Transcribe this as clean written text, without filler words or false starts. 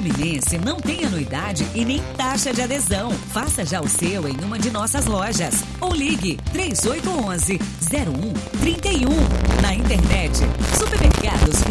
Fluminense não tem anuidade e nem taxa de adesão. Faça já o seu em uma de nossas lojas. Ou ligue 3811-0131. Na internet, Supermercados